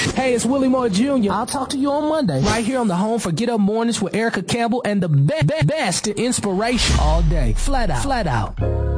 Hey, it's Willie Moore Jr. I'll talk to you on Monday. Right here on the home for Get Up Mornings with Erica Campbell and the best in inspiration all day. Flat out.